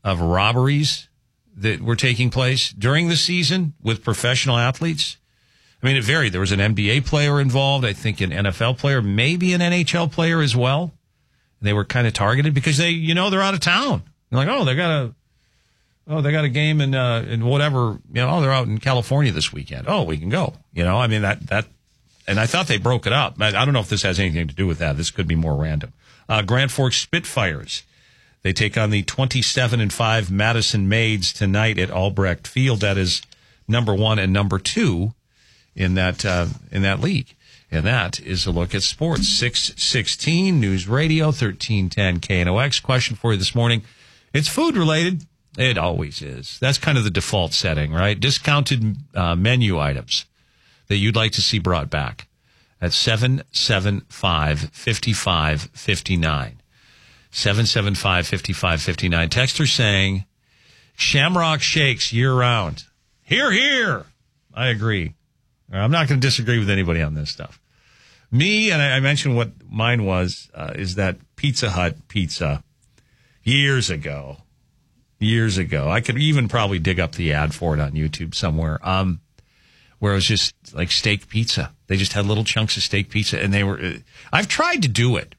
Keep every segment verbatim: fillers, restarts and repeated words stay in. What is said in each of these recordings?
of robberies that were taking place during the season with professional athletes. I mean, it varied. There was an N B A player involved, I think an N F L player, maybe an N H L player as well. They were kind of targeted because they, you know, they're out of town. They're like, oh, they got a, oh, they got a game in, uh, in whatever, you know, oh, they're out in California this weekend. Oh, we can go. You know, I mean, that, that, and I thought they broke it up. I don't know if this has anything to do with that. This could be more random. Uh, Grand Forks Spitfires. They take on the twenty-seven and five Madison Maids tonight at Albrecht Field. That is number one and number two in that, uh, in that league. And that is a look at sports. six sixteen News Radio, thirteen ten K N O X. Question for you this morning. It's food related. It always is. That's kind of the default setting, right? Discounted uh, menu items that you'd like to see brought back at seven seven five, five five five nine. seven seven five, five five five nine. Texter saying, Shamrock Shakes year-round. Hear, hear. I agree. I'm not going to disagree with anybody on this stuff. Me, and I mentioned what mine was, uh, is that Pizza Hut pizza years ago. Years ago. I could even probably dig up the ad for it on YouTube somewhere, um, where it was just like steak pizza. They just had little chunks of steak pizza, and they were... Uh, I've tried to do it.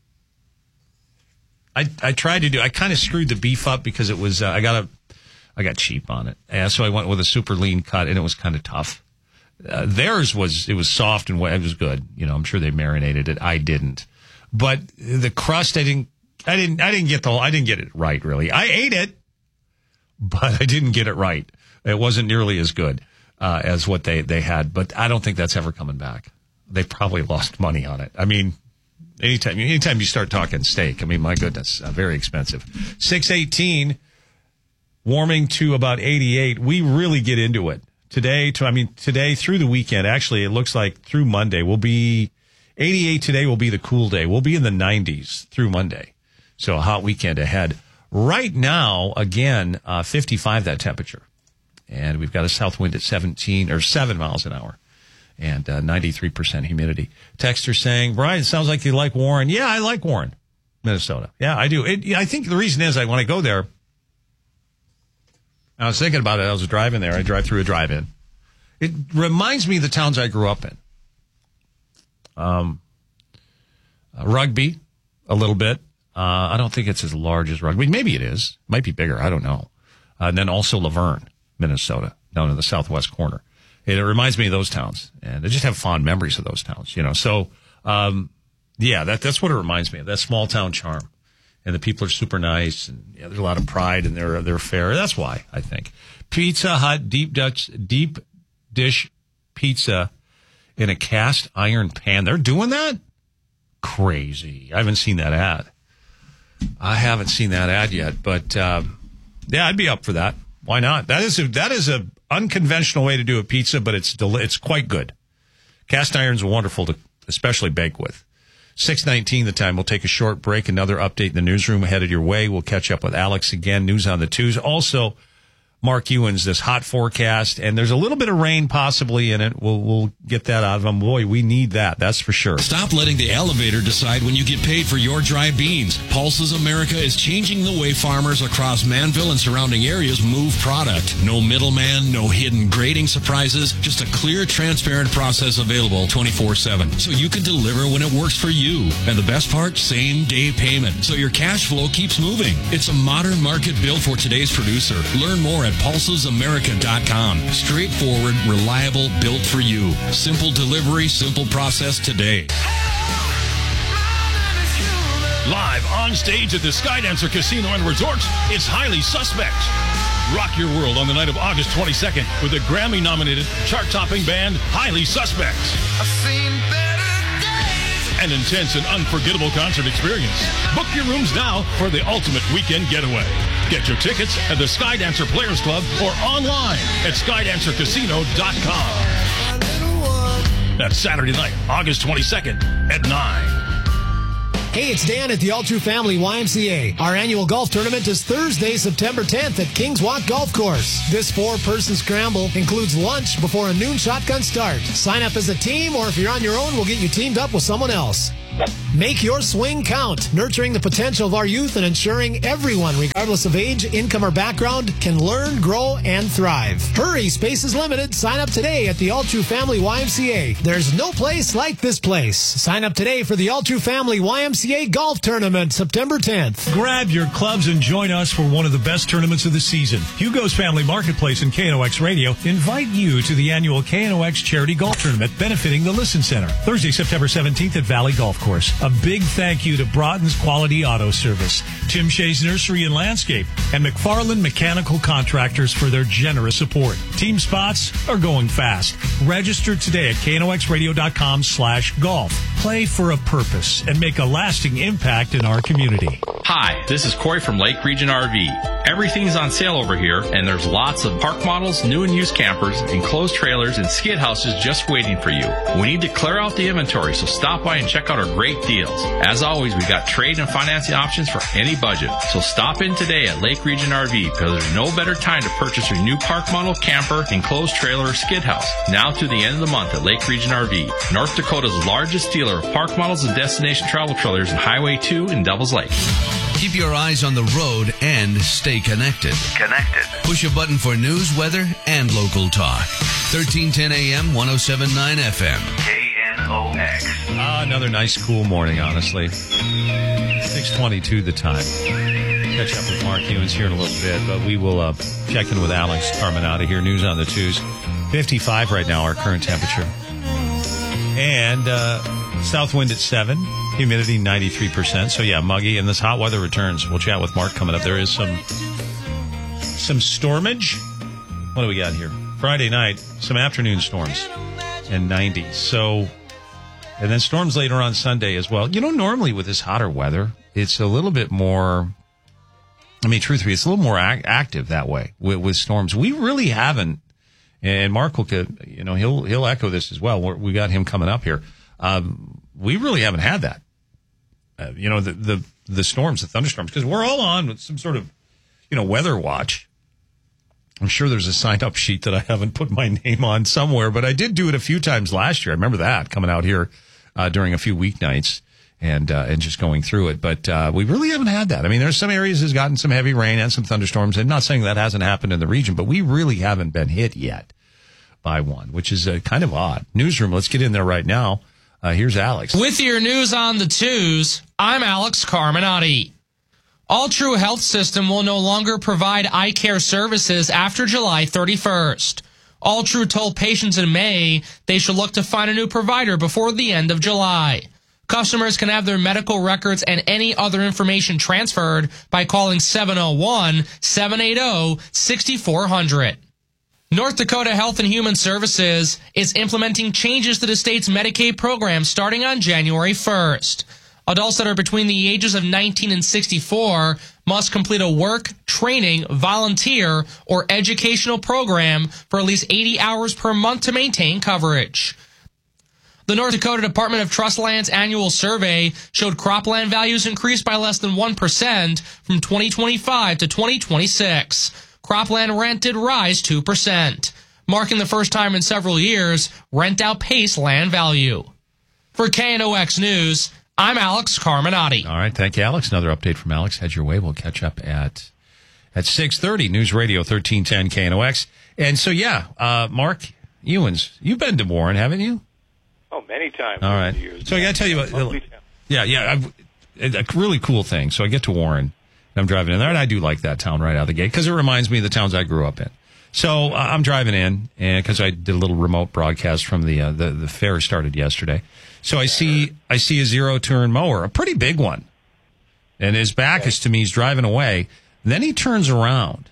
I I tried to do... I kind of screwed the beef up because it was... Uh, I got a... I got cheap on it. And so I went with a super lean cut, and it was kind of tough. Uh, theirs was, it was soft and it was good. You know, I'm sure they marinated it. I didn't. But the crust, I didn't, I didn't, I didn't get the whole, I didn't get it right, really. I ate it, but I didn't get it right. It wasn't nearly as good, uh, as what they, they had. But I don't think that's ever coming back. They probably lost money on it. I mean, anytime, anytime you start talking steak, I mean, my goodness, uh, very expensive. six eighteen, warming to about eighty-eight. We really get into it. Today, to, I mean, today through the weekend, actually, it looks like through Monday will be eighty-eight today will be the cool day. We'll be in the nineties through Monday. So a hot weekend ahead. Right now, again, uh, fifty-five that temperature. And we've got a south wind at seventeen or seven miles an hour and uh, ninety-three percent humidity. Texter saying, Brian, it sounds like you like Warren. Yeah, I like Warren, Minnesota. Yeah, I do. It, I think the reason is I when I go there, I was thinking about it. I was driving there. I drive through a drive-in. It reminds me of the towns I grew up in. Um, uh, Rugby, a little bit. Uh, I don't think it's as large as Rugby. Maybe it is. Might be bigger. I don't know. Uh, and then also Laverne, Minnesota, down in the southwest corner. It, it reminds me of those towns. And I just have fond memories of those towns, you know. So, um, yeah, that that's what it reminds me of, that small-town charm. And the people are super nice, and yeah, there's a lot of pride in their their fare. That's why, I think. Pizza Hut deep Dutch deep dish pizza in a cast iron pan. They're doing that? Crazy. I haven't seen that ad. I haven't seen that ad yet, but um, yeah, I'd be up for that. Why not? That is a, that is a unconventional way to do a pizza, but it's del- it's quite good. Cast irons are wonderful to especially bake with. six nineteen the time. We'll take a short break. Another update in the newsroom headed your way. We'll catch up with Alex again. News on the twos. Also, Mark Ewan's this hot forecast, and there's a little bit of rain possibly in it. We'll we'll get that out of him. Boy, we need that. That's for sure. Stop letting the elevator decide when you get paid for your dry beans. Pulses America is changing the way farmers across Manville and surrounding areas move product. No middleman, no hidden grading surprises, just a clear, transparent process available twenty-four seven. So you can deliver when it works for you. And the best part, same day payment. So your cash flow keeps moving. It's a modern market built for today's producer. Learn more at pulses america dot com. Straightforward, reliable, built for you. Simple delivery, simple process today. Live on stage at the Skydancer Casino and Resort, it's Highly Suspect. Rock your world on the night of August twenty-second with the Grammy-nominated, chart-topping band Highly Suspect. I've seen better days. An intense and unforgettable concert experience. Book your rooms now for the ultimate weekend getaway. Get your tickets at the Skydancer Players Club or online at skydancer casino dot com. That's Saturday night, August twenty-second at nine. Hey, it's Dan at the All True Family Y M C A. Our annual golf tournament is Thursday, September tenth at Kings Walk Golf Course. This four-person scramble includes lunch before a noon shotgun start. Sign up as a team, or if you're on your own, we'll get you teamed up with someone else. Make your swing count, nurturing the potential of our youth and ensuring everyone, regardless of age, income, or background, can learn, grow, and thrive. Hurry, space is limited. Sign up today at the All True Family Y M C A. There's no place like this place. Sign up today for the All True Family Y M C A Golf Tournament, September tenth. Grab your clubs and join us for one of the best tournaments of the season. Hugo's Family Marketplace and K N O X Radio invite you to the annual K N O X Charity Golf Tournament benefiting the Listen Center, Thursday, September seventeenth at Valley Golf Course. A big thank you to Broughton's Quality Auto Service, Tim Shea's Nursery and Landscape, and McFarland Mechanical Contractors for their generous support. Team spots are going fast. Register today at K N O X radio dot com slash golf. Play for a purpose and make a lasting impact in our community. Hi, this is Corey from Lake Region R V. Everything's on sale over here, and there's lots of park models, new and used campers, enclosed trailers, and skid houses just waiting for you. We need to clear out the inventory, so stop by and check out our great deals. As always, we've got trade and financing options for any budget. So stop in today at Lake Region R V, because there's no better time to purchase your new park model, camper, enclosed trailer, or skid house. Now to the end of the month at Lake Region R V, North Dakota's largest dealer of park models and destination travel trailers in Highway two in Devils Lake. Keep your eyes on the road and stay connected. Connected. Push a button for news, weather, and local talk. thirteen ten A M, one oh seven point nine F M. K N O X. Ah, another nice, cool morning, honestly. six twenty-two the time. Catch up with Mark Hewins here in a little bit, but we will uh, check in with Alex Carminati here. News on the twos. fifty-five right now, our current temperature. And uh, south wind at seven. Humidity ninety-three percent. So, yeah, muggy. And this hot weather returns. We'll chat with Mark coming up. There is some some stormage. What do we got here? Friday night, some afternoon storms and ninety. So, and then storms later on Sunday as well. You know, normally with this hotter weather, it's a little bit more, I mean, truthfully, it's a little more ac- active that way with, with storms. We really haven't, and Mark will, you know, he'll he'll echo this as well. We're, we got him coming up here. Um, we really haven't had that. Uh, you know, the, the the storms, the thunderstorms, because we're all on with some sort of, you know, weather watch. I'm sure there's a sign-up sheet that I haven't put my name on somewhere, but I did do it a few times last year. I remember that, coming out here uh, during a few weeknights and uh, and just going through it. But uh, we really haven't had that. I mean, there's some areas that's gotten some heavy rain and some thunderstorms. I'm not saying that hasn't happened in the region, but we really haven't been hit yet by one, which is uh, kind of odd. Newsroom, let's get in there right now. Uh, here's Alex. With your news on the twos, I'm Alex Carminati. All True Health System will no longer provide eye care services after July thirty-first. All True told patients in May they should look to find a new provider before the end of July. Customers can have their medical records and any other information transferred by calling seven oh one, seven eight oh, six four zero zero. North Dakota Health and Human Services is implementing changes to the state's Medicaid program starting on January first. Adults that are between the ages of nineteen and sixty-four must complete a work, training, volunteer, or educational program for at least eighty hours per month to maintain coverage. The North Dakota Department of Trust Land's annual survey showed cropland values increased by less than one percent from twenty twenty-five to twenty twenty-six. Cropland rent did rise two percent. Marking the first time in several years, rent outpaced land value. For K N O X News, I'm Alex Carminati. All right, thank you, Alex. Another update from Alex. Head your way. We'll catch up at at six thirty. News Radio thirteen ten K N O X. And so, yeah, uh, Mark Ewins, you've been to Warren, haven't you? Oh, many times. All right. Years. So I got to tell you about, yeah, yeah, I've, a really cool thing. So I get to Warren. I'm driving in there, and I do like that town right out of the gate because it reminds me of the towns I grew up in. So uh, I'm driving in, and because I did a little remote broadcast from the, uh, the the fair started yesterday. So I see I see a zero turn mower, a pretty big one, and his back okay. is to me. He's driving away. Then he turns around,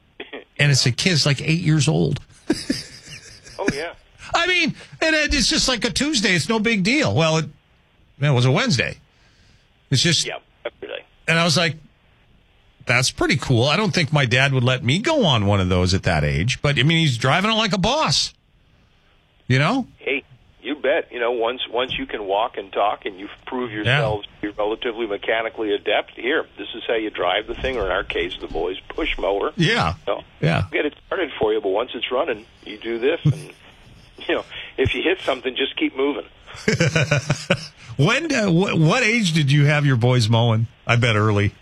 and it's a kid, it's like eight years old. Oh yeah. I mean, and it's just like a Tuesday. It's no big deal. Well, it, it was a Wednesday. It's just yeah, really. And I was like, that's pretty cool. I don't think my dad would let me go on one of those at that age. But, I mean, he's driving it like a boss. You know? Hey, you bet. You know, once once you can walk and talk and you prove yourselves yeah. to be relatively mechanically adept, here, this is how you drive the thing, or in our case, the boys' push mower. Yeah. You know, yeah. Get it started for you, but once it's running, you do this. And, you know, if you hit something, just keep moving. when? Uh, wh- what age did you have your boys mowing? I bet early.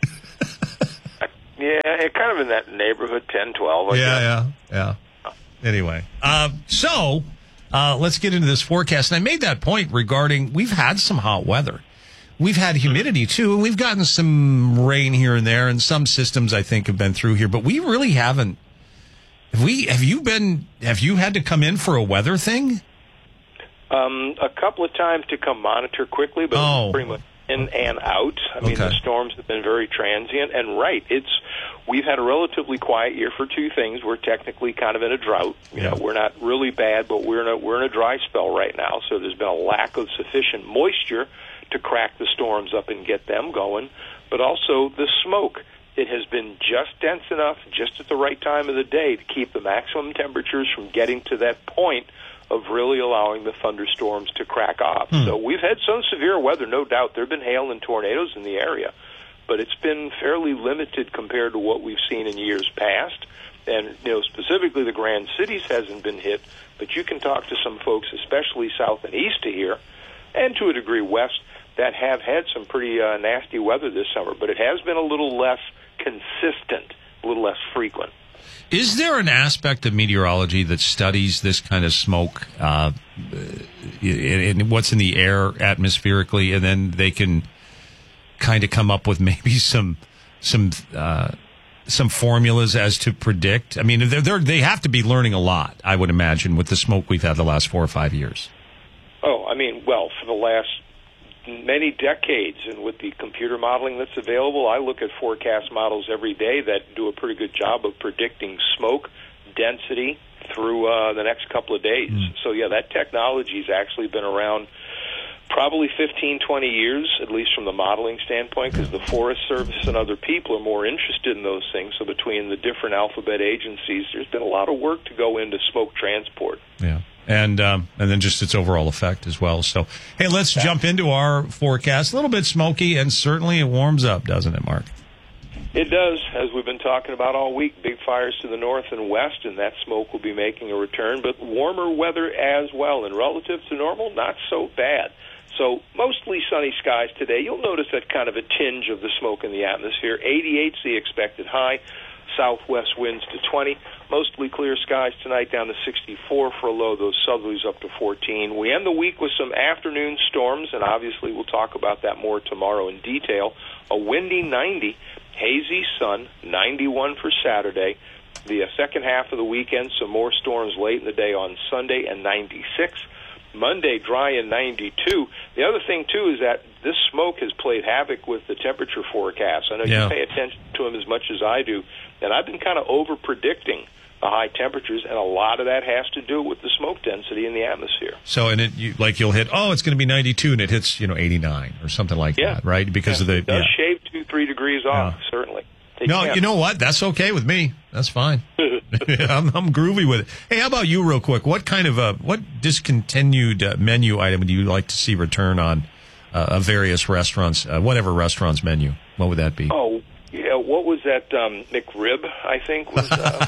Yeah, it kind of in that neighborhood, ten, twelve. I yeah, guess. yeah, yeah. Anyway, uh, so uh, let's get into this forecast. And I made that point regarding we've had some hot weather. We've had humidity, too, and we've gotten some rain here and there, and some systems, I think, have been through here. But we really haven't. Have we? Have you been? Have you had to come in for a weather thing? Um, a couple of times to come monitor quickly, but oh. pretty much in and out. I mean, okay. the storms have been very transient. And, right, it's we've had a relatively quiet year for two things. We're technically kind of in a drought. You yeah. know, we're not really bad, but we're in a, we're in a dry spell right now. So there's been a lack of sufficient moisture to crack the storms up and get them going. But also the smoke. It has been just dense enough, just at the right time of the day, to keep the maximum temperatures from getting to that point of really allowing the thunderstorms to crack off. Hmm. So we've had some severe weather, no doubt. There have been hail and tornadoes in the area, but it's been fairly limited compared to what we've seen in years past. And, you know, specifically the Grand Cities hasn't been hit, but you can talk to some folks, especially south and east of here, and to a degree west, that have had some pretty uh, nasty weather this summer. But it has been a little less consistent, a little less frequent. Is there an aspect of meteorology that studies this kind of smoke uh, and what's in the air atmospherically, and then they can kind of come up with maybe some some uh, some formulas as to predict? I mean, they're, they're, they have to be learning a lot, I would imagine, with the smoke we've had the last four or five years. Oh, I mean, well, for the last many decades, and with the computer modeling that's available, I look at forecast models every day that do a pretty good job of predicting smoke density through uh, the next couple of days. Mm. So, yeah, that technology's actually been around probably fifteen, twenty years, at least from the modeling standpoint, because the Forest Service and other people are more interested in those things. So between the different alphabet agencies, there's been a lot of work to go into smoke transport. Yeah. And um, and then just its overall effect as well. So, hey, let's yeah. jump into our forecast. A little bit smoky, and certainly it warms up, doesn't it, Mark? It does, as we've been talking about all week. Big fires to the north and west, and that smoke will be making a return. But warmer weather as well, and relative to normal, not so bad. So mostly sunny skies today. You'll notice that kind of a tinge of the smoke in the atmosphere. eighty-eight's the expected high. Southwest winds to twenty. Mostly clear skies tonight, down to sixty-four for a low. Those southerlies up to fourteen. We end the week with some afternoon storms, and obviously we'll talk about that more tomorrow in detail. A windy ninety, hazy sun, ninety-one for Saturday. The uh, second half of the weekend, some more storms late in the day on Sunday, and ninety-six. Monday, dry and ninety-two. The other thing, too, is that this smoke has played havoc with the temperature forecast. I know yeah. you pay attention to them as much as I do, and I've been kind of over-predicting the high temperatures, and a lot of that has to do with the smoke density in the atmosphere. So, and it you, like you'll hit, oh, it's going to be ninety-two, and it hits, you know, eighty-nine or something like yeah. that, right? Because yeah. of the It does yeah. shave two, three degrees off, yeah. certainly. Take no, care. You know what? That's okay with me. That's fine. I'm, I'm groovy with it. Hey, how about you, real quick? What kind of a what discontinued uh, menu item would you like to see return on uh, a various restaurants, uh, whatever restaurant's menu? What would that be? Oh, yeah. What was that? Um, McRib, I think was. Uh,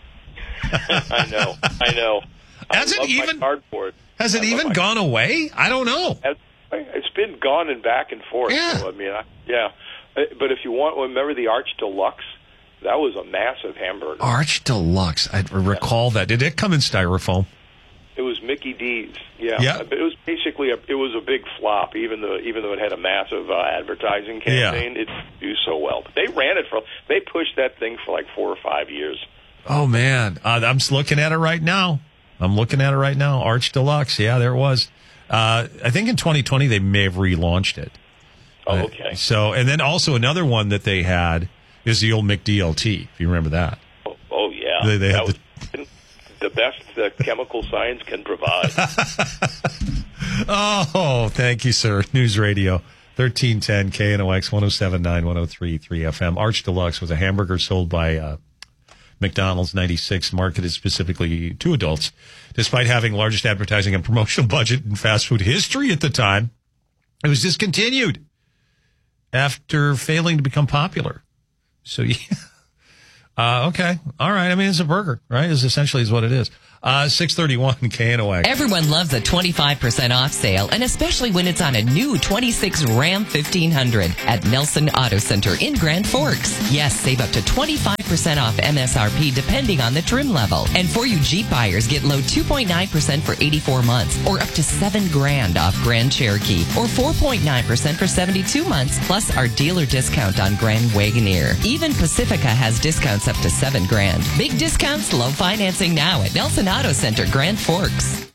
I know. I know. Has I it even cardboard? Has it I even gone away? I don't know. It's been gone and back and forth. Yeah. So, I mean, I, yeah. But if you want, remember the Arch Deluxe? That was a massive hamburger. Arch Deluxe. I recall that. Did it come in styrofoam? It was Mickey D's. Yeah. Yeah. But it was basically a, it was a big flop, even though even though it had a massive uh, advertising campaign. Yeah. It didn't do so well. But they ran it for they pushed that thing for like four or five years. Oh man, uh, I'm looking at it right now. I'm looking at it right now. Arch Deluxe. Yeah, there it was. Uh, I think in twenty twenty they may have relaunched it. Oh, okay. Uh, so, and then also another one that they had is the old McDLT, if you remember that. Oh, oh yeah. They, they that had was the, the best that chemical science can provide. Oh, thank you, sir. News Radio, thirteen ten K N O X, one oh seven point nine, one oh three point three F M. Arch Deluxe was a hamburger sold by uh, McDonald's, ninety-six, marketed specifically to adults. Despite having largest advertising and promotional budget in fast food history at the time, it was discontinued after failing to become popular. So, yeah. Uh, okay. All right. I mean, it's a burger, right? Is essentially is what it is. Uh, six thirty-one K N O X. Everyone loves a twenty-five percent off sale, and especially when it's on a new twenty-six Ram fifteen hundred at Nelson Auto Center in Grand Forks. Yes, save up to twenty-five percent off M S R P depending on the trim level. And for you Jeep buyers, get low two point nine percent for eighty-four months, or up to seven grand off Grand Cherokee, or four point nine percent for seventy-two months, plus our dealer discount on Grand Wagoneer. Even Pacifica has discounts up to seven grand. Big discounts, low financing now at Nelson Auto Center, Grand Forks.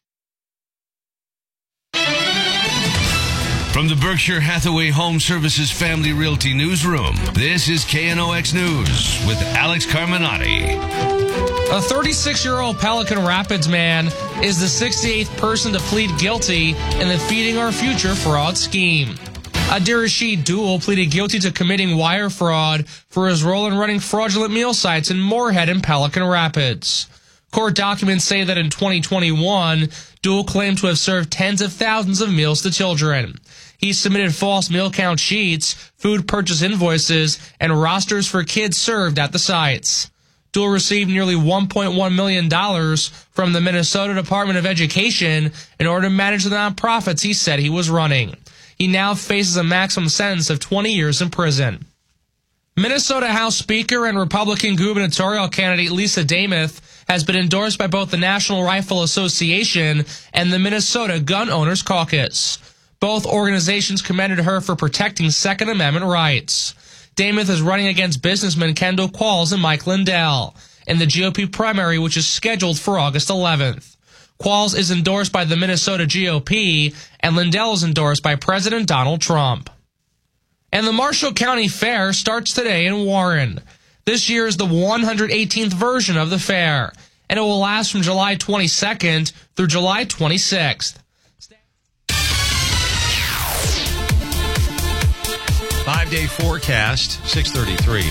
From the Berkshire Hathaway Home Services Family Realty Newsroom, this is K N O X News with Alex Carminati. A thirty-six-year-old Pelican Rapids man is the sixty-eighth person to plead guilty in the Feeding Our Future fraud scheme. Adir Rashid Dual pleaded guilty to committing wire fraud for his role in running fraudulent meal sites in Moorhead and Pelican Rapids. Court documents say that in twenty twenty-one, Dual claimed to have served tens of thousands of meals to children. He submitted false meal count sheets, food purchase invoices, and rosters for kids served at the sites. Dual received nearly one point one million dollars from the Minnesota Department of Education in order to manage the nonprofits he said he was running. He now faces a maximum sentence of twenty years in prison. Minnesota House Speaker and Republican gubernatorial candidate Lisa Demuth has been endorsed by both the National Rifle Association and the Minnesota Gun Owners Caucus. Both organizations commended her for protecting Second Amendment rights. Demuth is running against businessmen Kendall Qualls and Mike Lindell in the G O P primary, which is scheduled for August eleventh. Qualls is endorsed by the Minnesota G O P, and Lindell is endorsed by President Donald Trump. And the Marshall County Fair starts today in Warren. This year is the one hundred eighteenth version of the fair, and it will last from July twenty-second through July twenty-sixth. Five-day forecast, six thirty-three.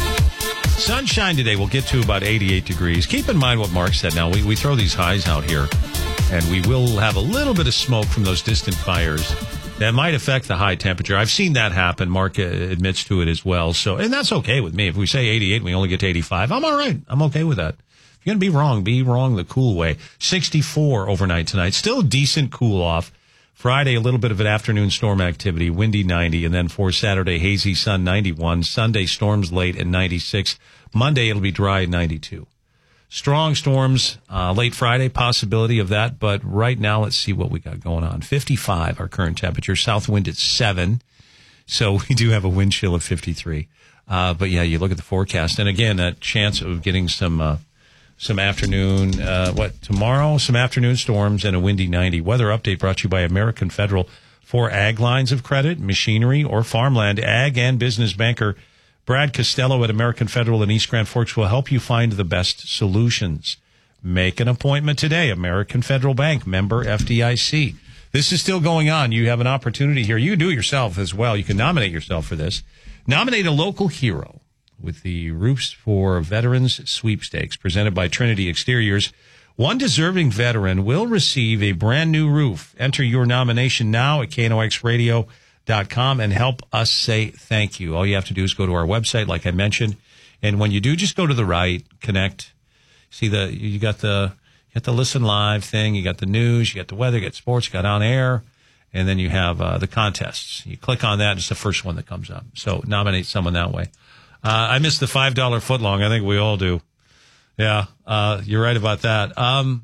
Sunshine today. We'll get to about eighty-eight degrees. Keep in mind what Mark said. Now, we, we throw these highs out here, and we will have a little bit of smoke from those distant fires that might affect the high temperature. I've seen that happen. Mark uh, admits to it as well. So, and that's okay with me. If we say eighty-eight and we only get to eighty-five, I'm all right. I'm okay with that. If you're going to be wrong, be wrong the cool way. sixty-four overnight tonight. Still a decent cool off. Friday, a little bit of an afternoon storm activity, windy ninety, and then for Saturday, hazy sun ninety-one. Sunday, storms late at ninety-six. Monday, it'll be dry at ninety-two. Strong storms uh, late Friday, possibility of that, but right now, let's see what we got going on. fifty-five, our current temperature. South wind at seven, so we do have a wind chill of fifty-three. Uh, but yeah, you look at the forecast, and again, a chance of getting some uh, some afternoon, uh, what, tomorrow, some afternoon storms and a windy ninety. Weather update brought to you by American Federal. For ag lines of credit, machinery, or farmland, ag and business banker Brad Costello at American Federal in East Grand Forks will help you find the best solutions. Make an appointment today. American Federal Bank, member F D I C. This is still going on. You have an opportunity here. You can do it yourself as well. You can nominate yourself for this. Nominate a local hero with the Roofs for Veterans Sweepstakes presented by Trinity Exteriors. One deserving veteran will receive a brand new roof. Enter your nomination now at K N O X radio dot com and help us say thank you. All you have to do is go to our website, like I mentioned, and when you do, just go to the right, connect. See the you got the you got the listen live thing, you got the news, you got the weather, you got sports, you got on air, and then you have uh, the contests. You click on that, it's the first one that comes up. So nominate someone that way. Uh, I missed the five dollar footlong. I think we all do. Yeah, uh, you're right about that. Um,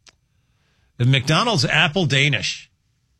the McDonald's Apple Danish.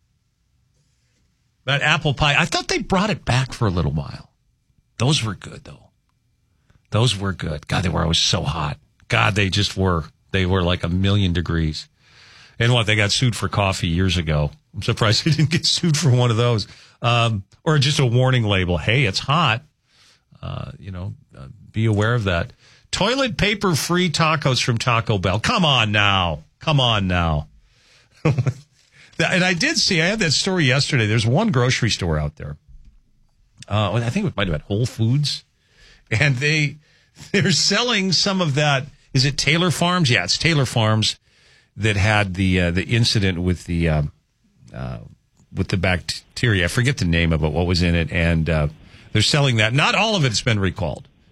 That apple pie. I thought they brought it back for a little while. Those were good, though. Those were good. God, they were always so hot. God, they just were. They were like a million degrees. And what, they got sued for coffee years ago. I'm surprised they didn't get sued for one of those. Um, or just a warning label. Hey, it's hot. Uh, you know, uh, be aware of that. Toilet paper free tacos from Taco Bell. Come on now. Come on now. And I did see, I had that story yesterday. There's one grocery store out there. Uh, I think it might have been Whole Foods. And they, they're selling some of that. Is it Taylor Farms? Yeah, it's Taylor Farms that had the, uh, the incident with the, um, uh, with the bacteria. I forget the name of it, what was in it. And, uh, they're selling that. Not all of it's been recalled.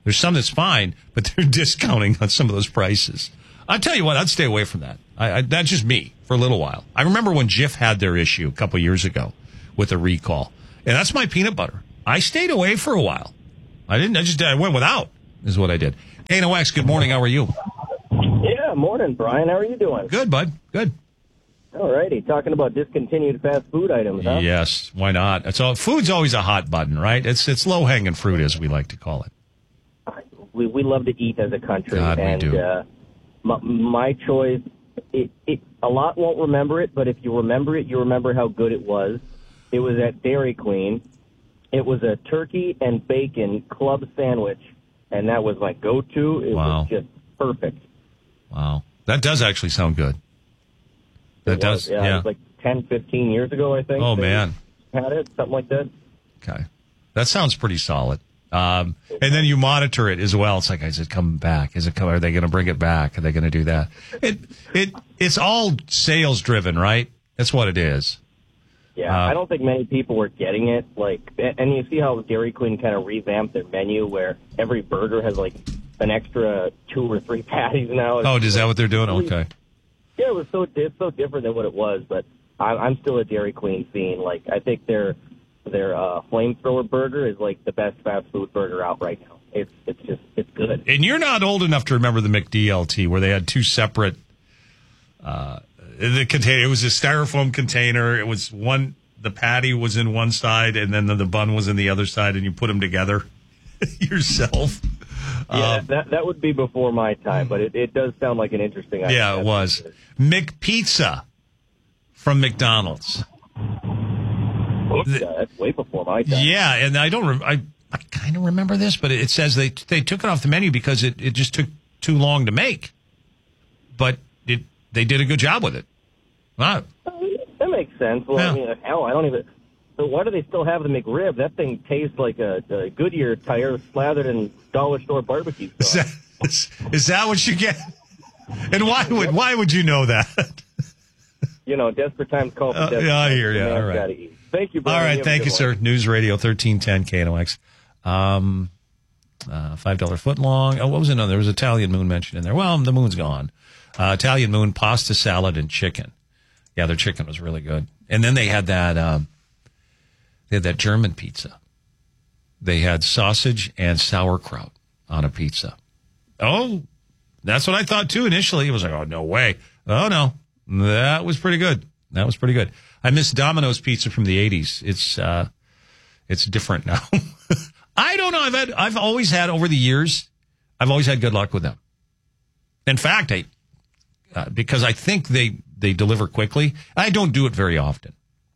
There's some that's fine, but they're discounting on some of those prices. I'll tell you what, I'd stay away from that. I, I, that's just me for a little while. I remember when Jif had their issue a couple years ago with a recall, and that's my peanut butter. I stayed away for a while. I didn't. I just I went without. Is what I did. K N O X. Good morning. How are you? Yeah, morning, Brian. How are you doing? Good, bud. Good. All righty. Talking about discontinued fast food items, huh? Yes. Why not? It's all, food's always a hot button, right? It's it's low hanging fruit, as we like to call it. We we love to eat as a country, God, and we do. Uh, my, my choice. It, it a lot won't remember it, but if you remember it, you remember how good it was. It was at Dairy Queen. It was a turkey and bacon club sandwich, and that was my go-to. It Wow. was just perfect. Wow. That does actually sound good. That It does. was, yeah, Yeah. It was like ten, fifteen years ago, I think. Oh, they man. Had it, something like that. Okay. That sounds pretty solid. Um, and then you monitor it as well. It's like, is it coming back? Is it coming? Are they going to bring it back? Are they going to do that? It, it, it's all sales driven, right? That's what it is. Yeah, Uh, I don't think many people were getting it. Like, and you see how Dairy Queen kind of revamped their menu, where every burger has like an extra two or three patties now. Oh, is that what they're doing? Okay. Yeah, it was so it's so different than what it was, but I'm, I'm still a Dairy Queen fiend. Like, I think their their uh, flamethrower burger is like the best fast food burger out right now. It's it's just it's good. And you're not old enough to remember the McDLT where they had two separate. Uh, the container. It was a styrofoam container. It was one. The patty was in one side, and then the, the bun was in the other side, and you put them together yourself. Yeah, Um, that that would be before my time, but it, it does sound like an interesting idea. yeah, it was McPizza from McDonald's. Oops, yeah, that's way before my time. Yeah, and I don't. Rem- I I kind of remember this, but it says they they took it off the menu because it, it just took too long to make. But it they did a good job with it. Wow. That makes sense. Well, Yeah. I mean, hell, I don't even. So why do they still have the McRib? That thing tastes like a, a Goodyear tire slathered in dollar store barbecue sauce. Is that, is, is that what you get? And why would why would you know that? You know, desperate times call for Uh, desperate yeah, I times. hear you. The man's All right. gotta eat. Thank you, All Brian. right, have a thank good you, one. sir. News Radio thirteen ten K N O X. Um, uh, five dollar foot long. Oh, what was another? There was Italian moon mentioned in there. Well, the moon's gone. Uh, Italian moon, pasta salad, and chicken. Yeah, their chicken was really good. And then they had that. Um, they had that German pizza. They had sausage and sauerkraut on a pizza. Oh, that's what I thought too initially. It was like, oh no way. Oh no, that was pretty good. That was pretty good. I miss Domino's pizza from the eighties. It's uh, it's different now. I don't know. I've had, I've always had over the years. I've always had good luck with them. In fact, I uh, because I think they they deliver quickly. I don't do it very often.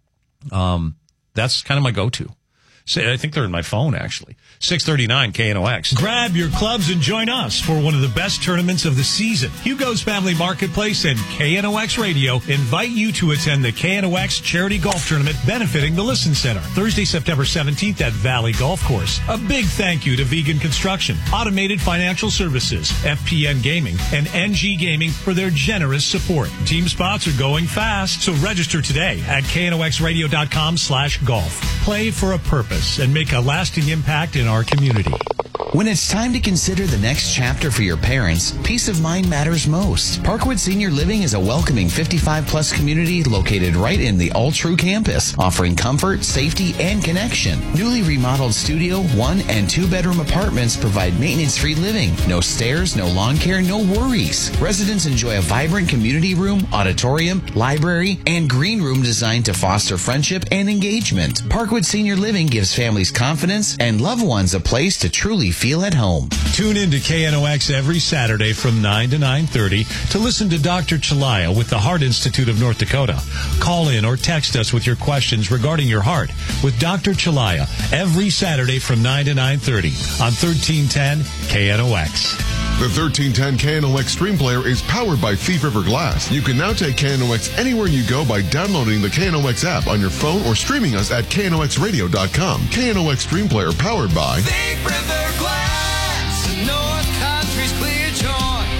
Um, that's kind of my go-to. So I think they're in my phone actually. six thirty-nine K N O X. Grab your clubs and join us for one of the best tournaments of the season. Hugo's Family Marketplace and K N O X Radio invite you to attend the K N O X Charity Golf Tournament benefiting the Listen Center, Thursday, September seventeenth at Valley Golf Course. A big thank you to Vegan Construction, Automated Financial Services, F P N Gaming, and N G Gaming for their generous support. Team spots are going fast, so register today at K N O X radio dot com slash golf. Play for a purpose and make a lasting impact in our community. When it's time to consider the next chapter for your parents, peace of mind matters most. Parkwood Senior Living is a welcoming fifty-five plus community located right in the All True campus, offering comfort, safety, and connection. Newly remodeled studio, one and two bedroom apartments provide maintenance-free living. No stairs, no lawn care, no worries. Residents enjoy a vibrant community room, auditorium, library, and green room designed to foster friendship and engagement. Parkwood Senior Living gives families confidence and loved ones a place to truly feel at home. Tune in to K N O X every Saturday from nine to nine thirty to listen to Doctor Chalaya with the Heart Institute of North Dakota. Call in or text us with your questions regarding your heart with Doctor Chalaya every Saturday from nine to nine thirty on thirteen ten K N O X. The thirteen ten K N O X Stream Player is powered by Thief River Glass. You can now take K N O X anywhere you go by downloading the K N O X app on your phone or streaming us at K N O X radio dot com. K N O X Stream Player powered by Thief River Glass, North Country's clear choice. If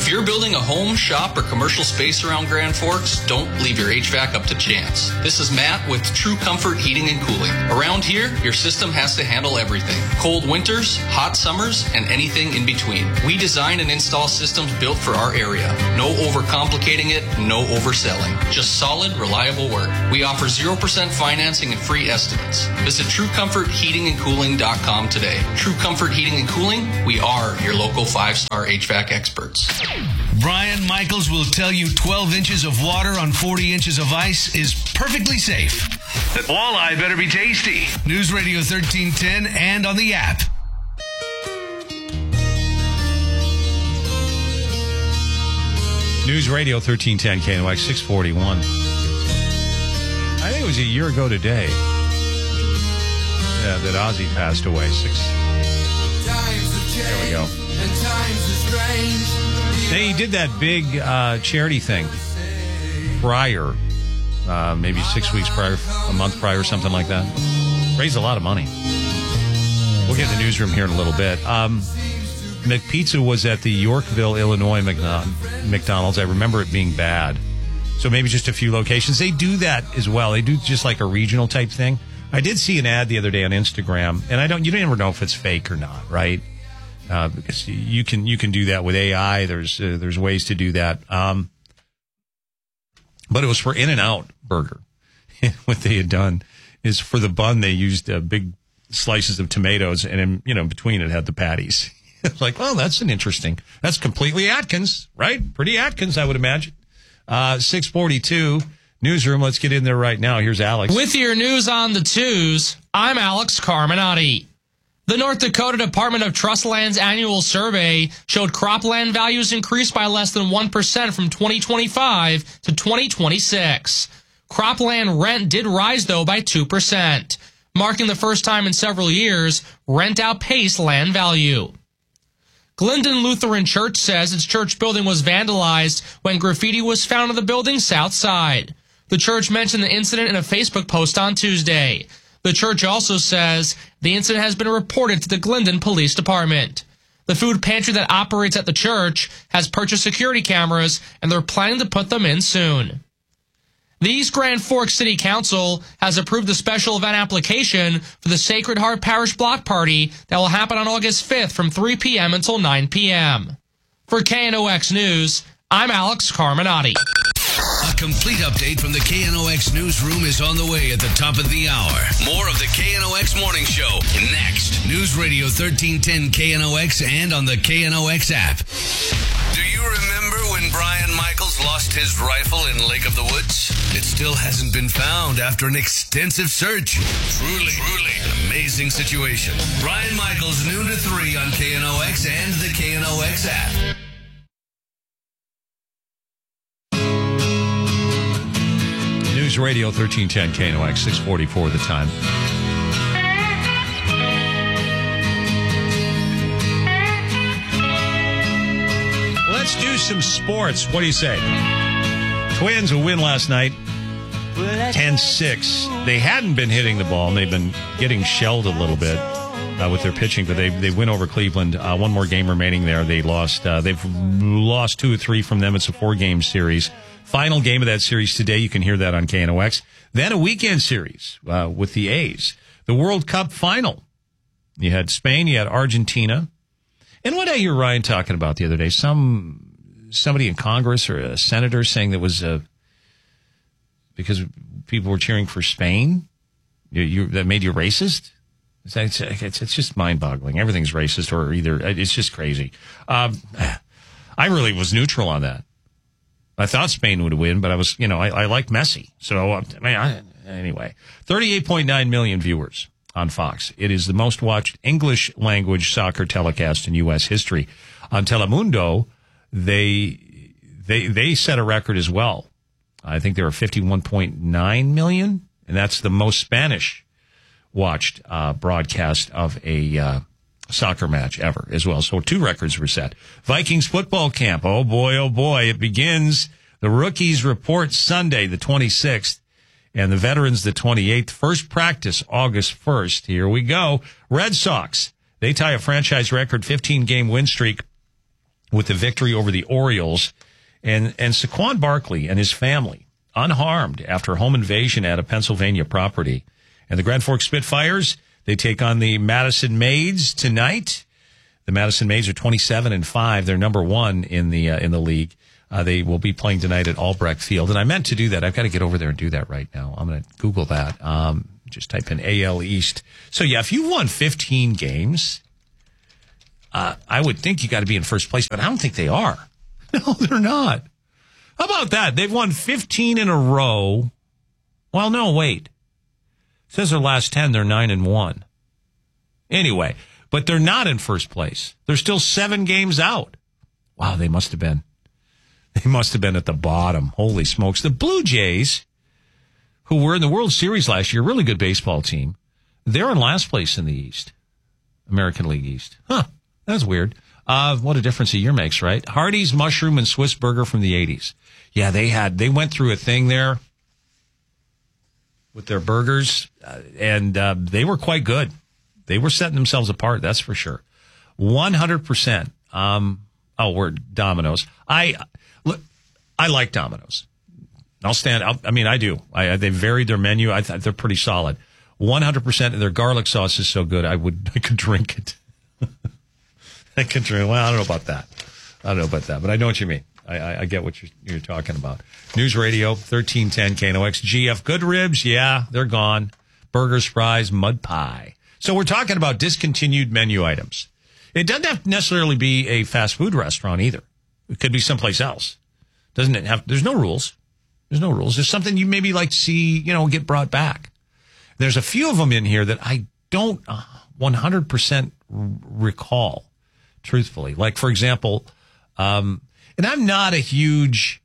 If you're building a home, shop, or commercial space around Grand Forks, don't leave your H V A C up to chance. This is Matt with True Comfort Heating and Cooling. Around here, your system has to handle everything. Cold winters, hot summers, and anything in between. We design and install systems built for our area. No overcomplicating it, no overselling. Just solid, reliable work. We offer zero percent financing and free estimates. Visit True Comfort Heating and Cooling dot com today. True Comfort Heating and Cooling, we are your local five-star H V A C experts. Brian Michaels will tell you twelve inches of water on forty inches of ice is perfectly safe. That walleye better be tasty. News Radio thirteen ten and on the app. News Radio thirteen ten K N O X six forty-one. I think it was a year ago today yeah, that Ozzy passed away. Six. There we go. They did that big uh, charity thing prior, uh, maybe six weeks prior, a month prior, something like that. Raised a lot of money. We'll get in the newsroom here in a little bit. Um, McPizza was at the Yorkville, Illinois McDonald's. I remember it being bad. So maybe just a few locations. They do that as well. They do just like a regional type thing. I did see an ad the other day on Instagram, and I don't. You don't ever know if it's fake or not, right? Uh, because you can you can do that with A I. There's uh, there's ways to do that. Um, but it was for In-N-Out Burger. What they had done is for the bun they used uh, big slices of tomatoes, and in, you know between it had the patties. Like, well, that's an interesting. That's completely Atkins, right? Pretty Atkins, I would imagine. Uh, six forty-two newsroom. Let's get in there right now. Here's Alex with your news on the twos. I'm Alex Carminati. The North Dakota Department of Trust Land's annual survey showed cropland values increased by less than one percent from twenty twenty-five to twenty twenty-six. Cropland rent did rise, though, by two percent, marking the first time in several years rent outpaced land value. Glendon Lutheran Church says its church building was vandalized when graffiti was found on the building's south side. The church mentioned the incident in a Facebook post on Tuesday. The church also says the incident has been reported to the Glendon Police Department. The food pantry that operates at the church has purchased security cameras, and they're planning to put them in soon. The East Grand Forks City Council has approved a special event application for the Sacred Heart Parish Block Party that will happen on August fifth from three p.m. until nine p.m. For K N O X News, I'm Alex Carminati. A complete update from the K N O X newsroom is on the way at the top of the hour. More of the K N O X Morning Show next. News Radio thirteen ten K N O X and on the K N O X app. Do you remember when Brian Michaels lost his rifle in Lake of the Woods? It still hasn't been found after an extensive search. Truly, truly an amazing situation. Brian Michaels, noon to three on K N O X and the K N O X app. News Radio thirteen ten K N O X, six forty-four the time. Let's do some sports. What do you say? Twins a win last night, ten six. They hadn't been hitting the ball, and they've been getting shelled a little bit uh, with their pitching, but they they win over Cleveland. Uh, one more game remaining there. They lost. Uh, they've lost two or three from them. It's a four-game series. Final game of that series today. You can hear that on K N O X. Then a weekend series uh, with the A's. The World Cup final. You had Spain. You had Argentina. And what I hear Ryan talking about the other day, some somebody in Congress or a senator saying that was uh, because people were cheering for Spain, you, you, that made you racist? It's, it's, it's just mind-boggling. Everything's racist or either. It's just crazy. Um, I really was neutral on that. I thought Spain would win, but I was, you know, I, I like Messi. So, I mean, I, anyway, thirty-eight point nine million viewers on Fox. It is the most watched English language soccer telecast in U S history. On Telemundo, they they they set a record as well. I think there are fifty-one point nine million, and that's the most Spanish watched uh, broadcast of a uh, soccer match ever as well. So two records were set. Vikings football camp. Oh boy, oh boy. It begins. The rookies report Sunday, the twenty-sixth, and the veterans the twenty-eighth. First practice August first. Here we go. Red Sox. They tie a franchise record fifteen game win streak with the victory over the Orioles. And, and Saquon Barkley and his family, unharmed after home invasion at a Pennsylvania property. And the Grand Forks Spitfires, they take on the Madison Maids tonight. The Madison Maids are twenty-seven and five. They're number one in the uh, in the league. Uh, they will be playing tonight at Albrecht Field. And I meant to do that. I've got to get over there and do that right now. I'm going to Google that. Um, just type in A L East. So, yeah, if you won fifteen games, uh, I would think you got to be in first place, but I don't think they are. No, they're not. How about that? They've won fifteen in a row. Well, no, wait. It says their last ten, they're nine and one. Anyway, but they're not in first place. They're still seven games out. Wow, they must have been. They must have been at the bottom. Holy smokes. The Blue Jays, who were in the World Series last year, really good baseball team, they're in last place in the East. American League East. Huh, that's weird. Uh, what a difference a year makes, right? Hardee's Mushroom and Swiss Burger from the eighties. Yeah, they had, they went through a thing there with their burgers, uh, and uh, they were quite good. They were setting themselves apart, that's for sure. one hundred percent. Um, oh, we're Domino's. I, look, I like Domino's. I'll stand, I'll, I mean, I do. I, they varied their menu. I thought they're pretty solid. one hundred percent of their garlic sauce is so good, I would, I could drink it. I could drink, well, I don't know about that. I don't know about that, but I know what you mean. I, I, I get what you're, you're talking about. News Radio, thirteen ten K N O X. G F, good ribs, yeah, they're gone. Burgers, fries, mud pie. So we're talking about discontinued menu items. It doesn't have to necessarily be a fast food restaurant either. It could be someplace else. Doesn't it have, there's no rules. There's no rules. There's something you maybe like to see, you know, get brought back. There's a few of them in here that I don't uh, one hundred percent recall, truthfully. Like, for example, um, and I'm not a huge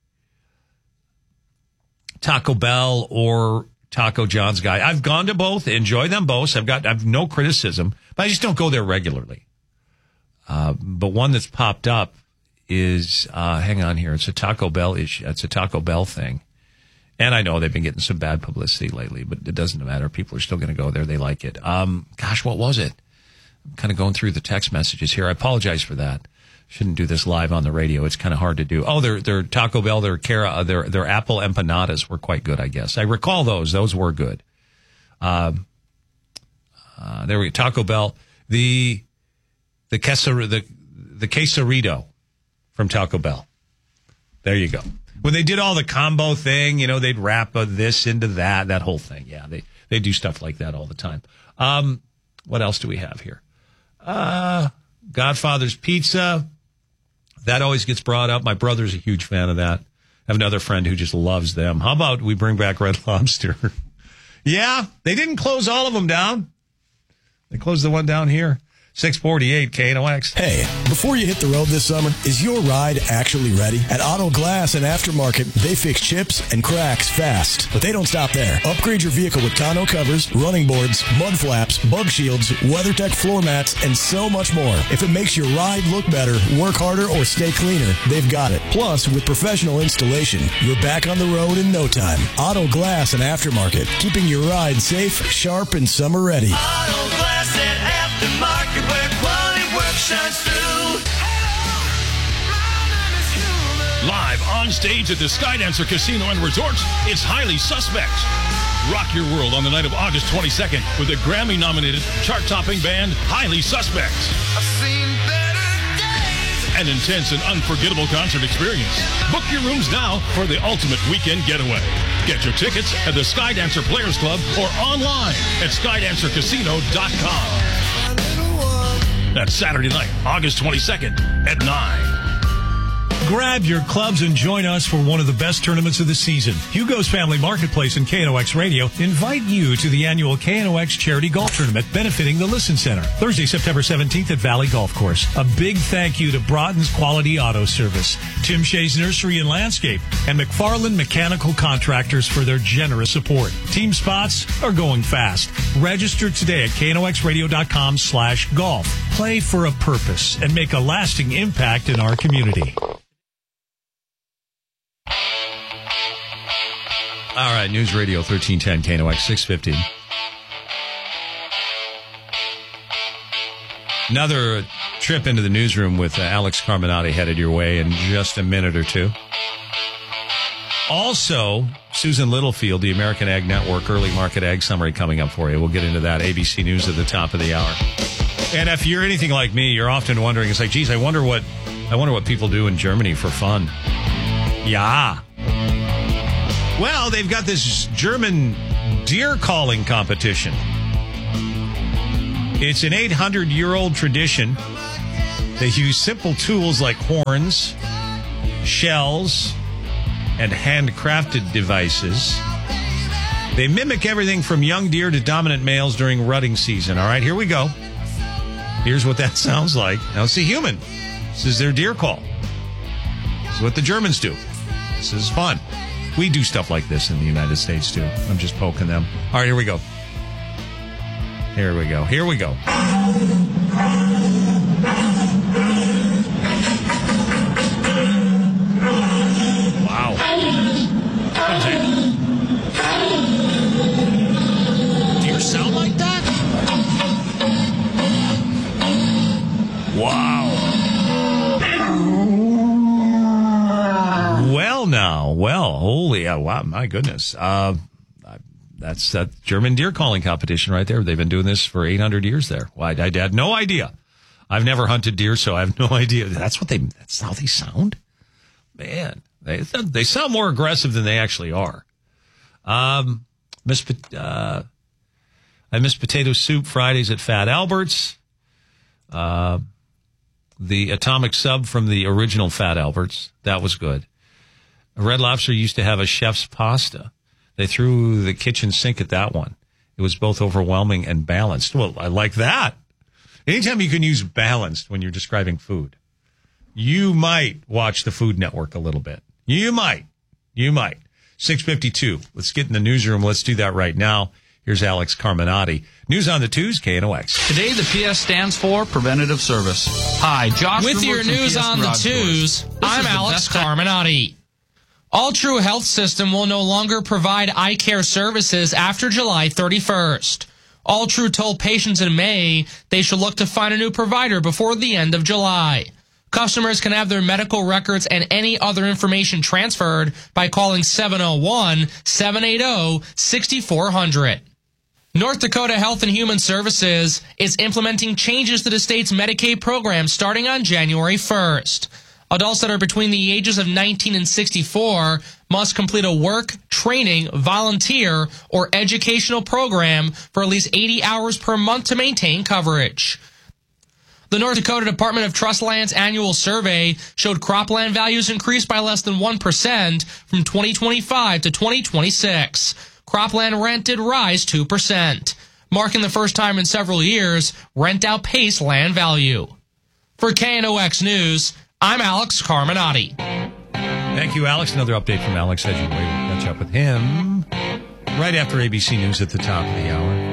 Taco Bell or Taco John's guy. I've gone to both, enjoy them both. I've got, I've no criticism, but I just don't go there regularly. Uh, but one that's popped up is, uh, hang on here. It's a Taco Bell issue. It's a Taco Bell thing. And I know they've been getting some bad publicity lately, but it doesn't matter. People are still going to go there. They like it. Um, gosh, what was it? I'm kind of going through the text messages here. I apologize for that. Shouldn't do this live on the radio. It's kind of hard to do. Oh, their their Taco Bell, their Cara, their their apple empanadas were quite good, I guess. I recall those. Those were good. Um, uh, there we go. Taco Bell, the the quesar, the the quesarito from Taco Bell. There you go. When they did all the combo thing, you know, they'd wrap a this into that, that whole thing. Yeah, they they do stuff like that all the time. Um, what else do we have here? Uh, Godfather's Pizza. That always gets brought up. My brother's a huge fan of that. I have another friend who just loves them. How about we bring back Red Lobster? Yeah, they didn't close all of them down. They closed the one down here. six forty-eight K N O X. Hey, before you hit the road this summer, is your ride actually ready? At Auto Glass and Aftermarket, they fix chips and cracks fast. But they don't stop there. Upgrade your vehicle with tonneau covers, running boards, mud flaps, bug shields, WeatherTech floor mats, and so much more. If it makes your ride look better, work harder, or stay cleaner, they've got it. Plus, with professional installation, you're back on the road in no time. Auto Glass and Aftermarket, keeping your ride safe, sharp, and summer ready. Auto Glass and Aftermarket, where quality work shines through. Live on stage at the Skydancer Casino and Resort, it's Highly Suspect. Rock your world on the night of August twenty-second with the Grammy-nominated chart-topping band Highly Suspect. I've seen better days. An intense and unforgettable concert experience. Book your rooms now for the ultimate weekend getaway. Get your tickets at the Skydancer Players Club or online at skydancer casino dot com. That's Saturday night, August twenty-second at nine. Grab your clubs and join us for one of the best tournaments of the season. Hugo's Family Marketplace and K N O X Radio invite you to the annual K N O X Charity Golf Tournament benefiting the Listen Center. Thursday, September seventeenth at Valley Golf Course. A big thank you to Broughton's Quality Auto Service, Tim Shea's Nursery and Landscape, and McFarland Mechanical Contractors for their generous support. Team spots are going fast. Register today at K N O X radio dot com slash golf. Play for a purpose and make a lasting impact in our community. All right, News Radio thirteen ten K N O X six fifty. Another trip into the newsroom with uh, Alex Carminati headed your way in just a minute or two. Also, Susan Littlefield, the American Ag Network Early Market Ag Summary coming up for you. We'll get into that. A B C News at the top of the hour. And if you're anything like me, you're often wondering, it's like, geez, I wonder what I wonder what people do in Germany for fun. Yeah. Well, they've got this German deer calling competition. It's an eight hundred year old tradition. They use simple tools like horns, shells, and handcrafted devices. They mimic everything from young deer to dominant males during rutting season. All right, here we go. Here's what that sounds like. Now, it's a human. This is their deer call. This is what the Germans do. This is fun. We do stuff like this in the United States, too. I'm just poking them. All right, here we go. Here we go. Here we go. Wow. What is that? Deer sound like that? Wow. Well, now, well, holy, uh, wow, my goodness. Uh, that's that German deer calling competition right there. They've been doing this for eight hundred years there. Well, I, I had no idea. I've never hunted deer, so I have no idea. That's what they, that's how they sound? Man, they, they sound more aggressive than they actually are. Um, Miss, uh, I miss potato soup Fridays at Fat Albert's. Uh, the atomic sub from the original Fat Albert's. That was good. Red Lobster used to have a chef's pasta. They threw the kitchen sink at that one. It was both overwhelming and balanced. Well, I like that. Anytime you can use balanced when you're describing food, you might watch the Food Network a little bit. You might. You might. six fifty-two. Let's get in the newsroom. Let's do that right now. Here's Alex Carminati. News on the twos, K N O X. Today, the P S stands for Preventative Service. Hi, Josh. With Greenberg your from news P S on the Garage twos, Doors. This I'm is the Alex best time- Carminati. All True Health System will no longer provide eye care services after July thirty-first. All True told patients in May they should look to find a new provider before the end of July. Customers can have their medical records and any other information transferred by calling seven oh one, seven eight oh, six four zero zero. North Dakota Health and Human Services is implementing changes to the state's Medicaid program starting on January first. Adults that are between the ages of nineteen and sixty-four must complete a work, training, volunteer, or educational program for at least eighty hours per month to maintain coverage. The North Dakota Department of Trust Land's annual survey showed cropland values increased by less than one percent from twenty twenty-five to twenty twenty-six. Cropland rent did rise two percent, marking the first time in several years rent outpaced land value. For K N O X News, I'm Alex Carminati. Thank you, Alex. Another update from Alex Edgeway. We'll catch up with him right after A B C News at the top of the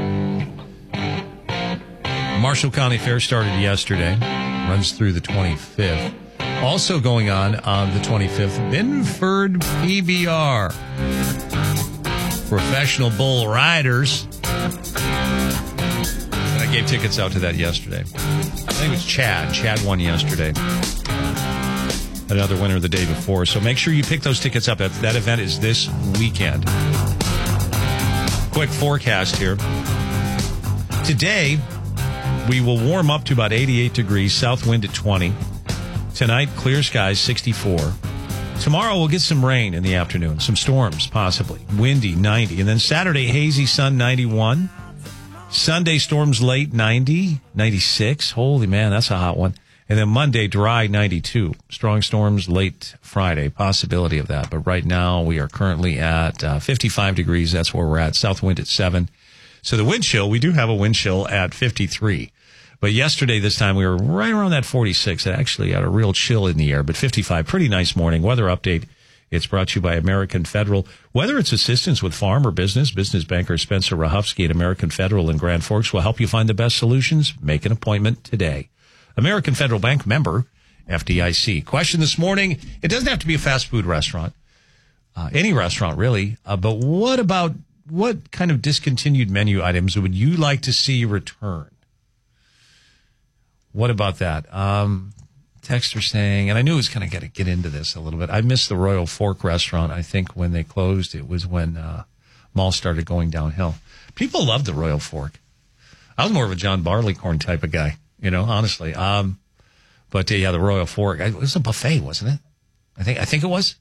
hour. Marshall County Fair started yesterday, runs through the twenty-fifth. Also going on on the twenty-fifth, Binford P B R. Professional bull riders. And I gave tickets out to that yesterday. I think it was Chad. Chad won yesterday. Another winner the day before. So make sure you pick those tickets up. That, that event is this weekend. Quick forecast here. Today, we will warm up to about eighty-eight degrees, south wind at twenty. Tonight, clear skies, sixty-four. Tomorrow, we'll get some rain in the afternoon, some storms, possibly. Windy, ninety. And then Saturday, hazy sun, ninety-one. Sunday, storms late, ninety, ninety-six. Holy man, that's a hot one. And then Monday, dry, ninety-two. Strong storms late Friday, possibility of that. But right now, we are currently at uh, fifty-five degrees. That's where we're at. South wind at seven. So the wind chill, we do have a wind chill at fifty-three. But yesterday, this time, we were right around that forty-six. It actually had a real chill in the air, but fifty-five, pretty nice morning. Weather update. It's brought to you by American Federal. Whether it's assistance with farm or business, business banker Spencer Rahufsky at American Federal in Grand Forks will help you find the best solutions. Make an appointment today. American Federal Bank, member F D I C. Question this morning. It doesn't have to be a fast food restaurant. Uh, any restaurant, really. Uh, but what about, what kind of discontinued menu items would you like to see return? What about that? Um, texter saying, and I knew it was kind of going to get into this a little bit. I missed the Royal Fork restaurant. I think when they closed, it was when uh, malls started going downhill. People loved the Royal Fork. I was more of a John Barleycorn type of guy, you know, honestly. Um, but uh, yeah, the Royal Fork, it was a buffet, wasn't it? I think I think it was.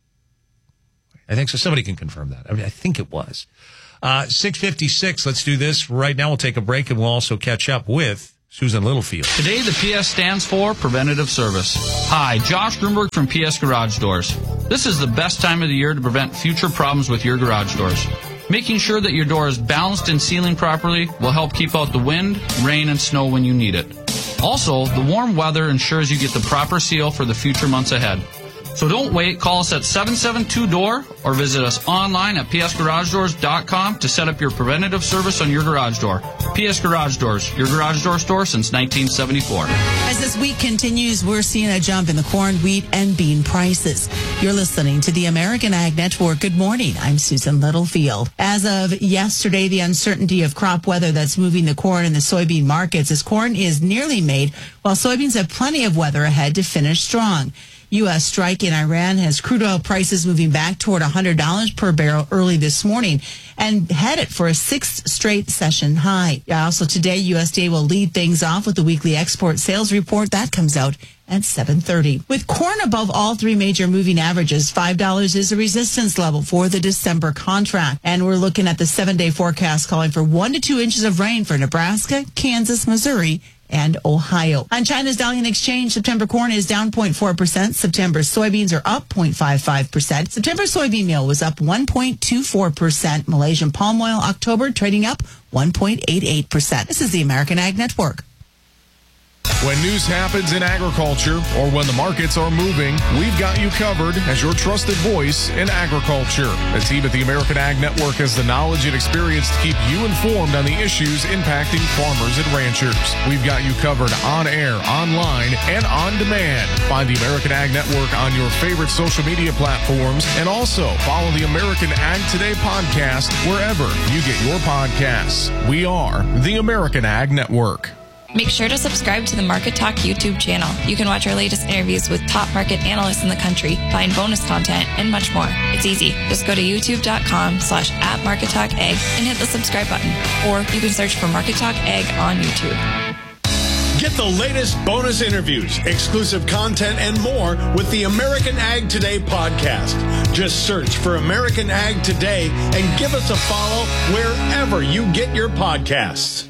I think so. Somebody can confirm that. I mean, I think it was. Uh, six fifty-six. Let's do this right now. We'll take a break and we'll also catch up with Susan Littlefield. Today, the P S stands for Preventative Service. Hi, Josh Grunberg from P S Garage Doors. This is the best time of the year to prevent future problems with your garage doors. Making sure that your door is balanced and sealing properly will help keep out the wind, rain, and snow when you need it. Also, the warm weather ensures you get the proper seal for the future months ahead. So don't wait. Call us at seven seven two D O O R or visit us online at p s garage doors dot com to set up your preventative service on your garage door. P S Garage Doors, your garage door store since nineteen seventy-four. As this week continues, we're seeing a jump in the corn, wheat, and bean prices. You're listening to the American Ag Network. Good morning. I'm Susan Littlefield. As of yesterday, the uncertainty of crop weather that's moving the corn and the soybean markets as corn is nearly made, while soybeans have plenty of weather ahead to finish strong. U S strike in Iran has crude oil prices moving back toward one hundred dollars per barrel early this morning and headed for a sixth straight session high. Also today, U S D A will lead things off with the weekly export sales report. That comes out at seven thirty. With corn above all three major moving averages, five dollars is a resistance level for the December contract. And we're looking at the seven-day forecast calling for one to two inches of rain for Nebraska, Kansas, Missouri, and Ohio. On China's Dalian Exchange, September corn is down zero point four percent. September soybeans are up zero point five five percent. September soybean meal was up one point two four percent. Malaysian palm oil October trading up one point eight eight percent. This is the American Ag Network. When news happens in agriculture or when the markets are moving, we've got you covered as your trusted voice in agriculture. The team at the American Ag Network has the knowledge and experience to keep you informed on the issues impacting farmers and ranchers. We've got you covered on air, online, and on demand. Find the American Ag Network on your favorite social media platforms and also follow the American Ag Today podcast wherever you get your podcasts. We are the American Ag Network. Make sure to subscribe to the Market Talk YouTube channel. You can watch our latest interviews with top market analysts in the country, find bonus content, and much more. It's easy. Just go to youtube.com slash at Market Talk Ag and hit the subscribe button. Or you can search for Market Talk Ag on YouTube. Get the latest bonus interviews, exclusive content, and more with the American Ag Today podcast. Just search for American Ag Today and give us a follow wherever you get your podcasts.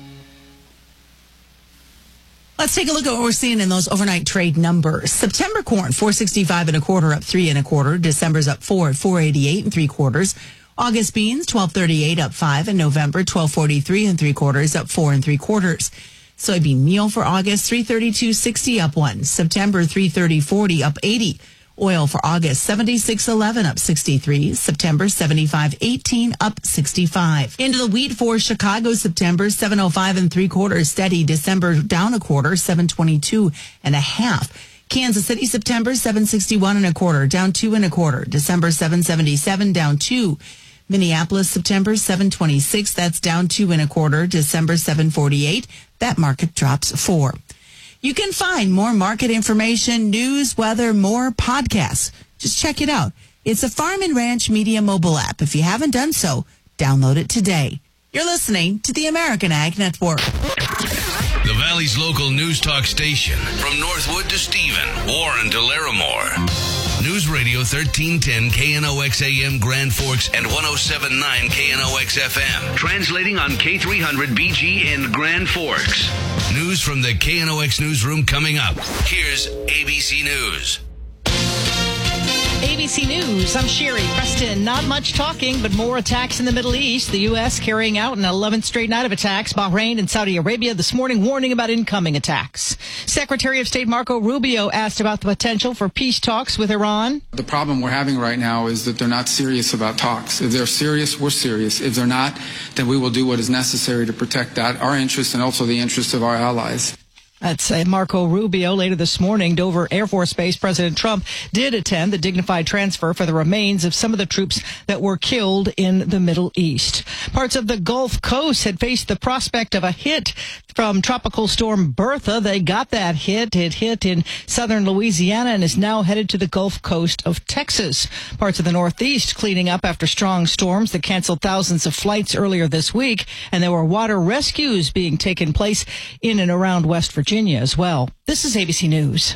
Let's take a look at what we're seeing in those overnight trade numbers. September corn, four sixty-five and a quarter, up three and a quarter. December's up four at four eighty-eight and three quarters. August beans, twelve thirty-eight, up five. And November, twelve forty-three and three quarters, up four and three quarters. Soybean meal for August, three thirty-two sixty, up one. September, three thirty forty, up eighty. Oil for August, seventy-six eleven, up sixty-three. September, seventy-five eighteen, up sixty-five. Into the wheat for Chicago, September, seven oh five and three quarters, steady. December, down a quarter, seven twenty-two and a half. Kansas City, September, seven sixty-one and a quarter, down two and a quarter. December, seven seventy-seven, down two. Minneapolis, September, seven twenty-six, that's down two and a quarter. December, seven forty-eight, that market drops four. You can find more market information, news, weather, more podcasts. Just check it out. It's a Farm and Ranch Media mobile app. If you haven't done so, download it today. You're listening to the American Ag Network. The Valley's local news talk station. From Northwood to Stephen, Warren to Larimore. News Radio thirteen ten K N O X A M Grand Forks and one oh seven point nine K N O X F M. Translating on K three hundred B G in Grand Forks. News from the K N O X newsroom coming up. Here's A B C News. A B C News, I'm Sherry Preston. Not much talking, but more attacks in the Middle East. The U S carrying out an eleventh straight night of attacks. Bahrain and Saudi Arabia this morning warning about incoming attacks. Secretary of State Marco Rubio asked about the potential for peace talks with Iran. The problem we're having right now is that they're not serious about talks. If they're serious, we're serious. If they're not, then we will do what is necessary to protect that, our interests and also the interests of our allies. That's uh, Marco Rubio. Later this morning, Dover Air Force Base, President Trump did attend the dignified transfer for the remains of some of the troops that were killed in the Middle East. Parts of the Gulf Coast had faced the prospect of a hit from Tropical Storm Bertha. They got that hit. It hit in southern Louisiana and is now headed to the Gulf Coast of Texas. Parts of the Northeast cleaning up after strong storms that canceled thousands of flights earlier this week, and there were water rescues being taken place in and around West Virginia. Virginia as well. This is A B C News.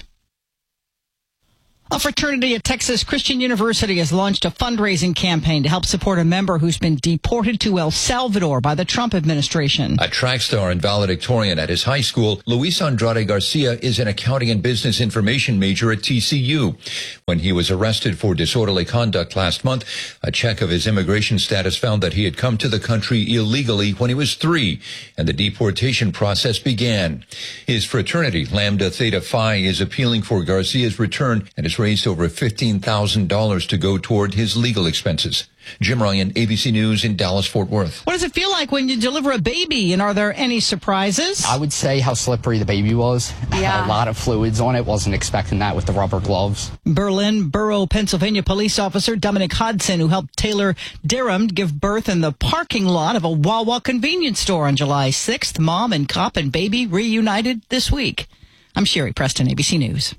A fraternity at Texas Christian University has launched a fundraising campaign to help support a member who's been deported to El Salvador by the Trump administration. A track star and valedictorian at his high school, Luis Andrade Garcia is an accounting and business information major at T C U. When he was arrested for disorderly conduct last month, a check of his immigration status found that he had come to the country illegally when he was three, and the deportation process began. His fraternity, Lambda Theta Phi, is appealing for Garcia's return and is raised over fifteen thousand dollars to go toward his legal expenses. Jim Ryan, A B C News in Dallas-Fort Worth. What does it feel like when you deliver a baby, and are there any surprises? I would say how slippery the baby was. Yeah. A lot of fluids on it. Wasn't expecting that with the rubber gloves. Berlin Borough, Pennsylvania police officer Dominic Hodson, who helped Taylor Durham give birth in the parking lot of a Wawa convenience store on July sixth. Mom and cop and baby reunited this week. I'm Sherry Preston, A B C News.